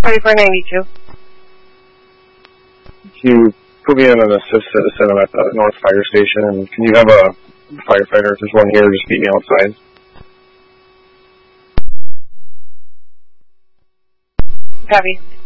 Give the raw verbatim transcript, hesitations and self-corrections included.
forty-four ninety-two. Can you put me in an assist citizen at the North Fire Station, and can you have a firefighter, if there's one here, just meet me outside? Copy.